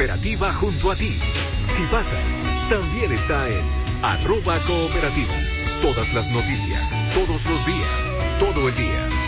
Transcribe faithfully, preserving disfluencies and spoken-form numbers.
Cooperativa junto a ti. Si pasa, también está en arroba cooperativa. Todas las noticias, todos los días, todo el día.